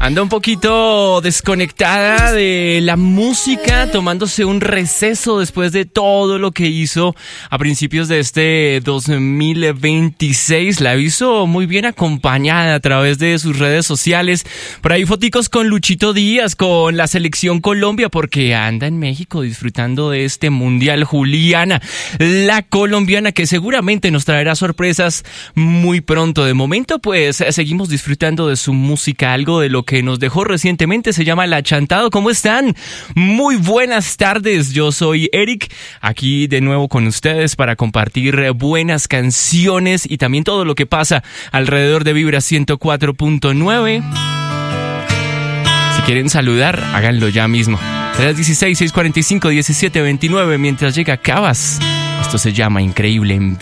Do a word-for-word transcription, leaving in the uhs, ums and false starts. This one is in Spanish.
Anda un poquito desconectada de la música, tomándose un receso después de todo lo que hizo a principios de este dos mil veintiséis. La hizo muy bien acompañada a través de sus redes sociales. Por ahí foticos con Luchito Díaz, con la selección Colombia, porque anda en México disfrutando de este mundial. Juliana, la colombiana, que seguramente nos traerá sorpresas muy pronto. De momento, pues, seguimos disfrutando de su música, algo de lo que nos dejó recientemente, se llama La Chantado. ¿Cómo están? Muy buenas tardes, yo soy Eric, aquí de nuevo con ustedes para compartir buenas canciones y también todo lo que pasa alrededor de Vibra ciento cuatro punto nueve. Si quieren saludar, háganlo ya mismo. tres uno seis, seis cuatro cinco, uno siete dos nueve mientras llega Cabas. Esto se llama Increíble en